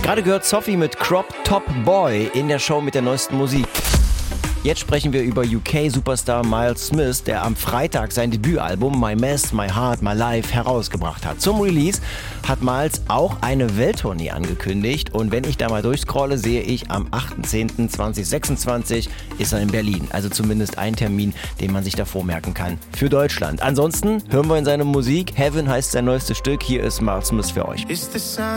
Gerade gehört Sophie mit Crop Top Boy in der Show mit der neuesten Musik. Jetzt sprechen wir über UK-Superstar Miles Smith, der am Freitag sein Debütalbum My Mess, My Heart, My Life herausgebracht hat. Zum Release hat Miles auch eine Welttournee angekündigt und wenn ich da mal durchscrolle, sehe ich, am 8.10.2026 ist er in Berlin. Also zumindest ein Termin, den man sich davor merken kann für Deutschland. Ansonsten hören wir in seine Musik. Heaven heißt sein neuestes Stück. Hier ist Miles Smith für euch.